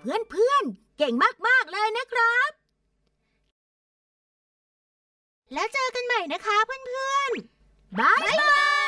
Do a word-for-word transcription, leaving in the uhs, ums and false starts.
เพื่อนๆเก่งมากๆเลยนะครับแล้วเจอกันใหม่นะคะเพื่อนๆบายบาย